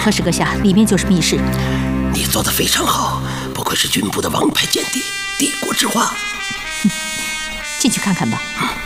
可是阁下，里面就是密室。 你做得非常好，不愧是军部的王牌间谍，帝国之花。 进去看看吧。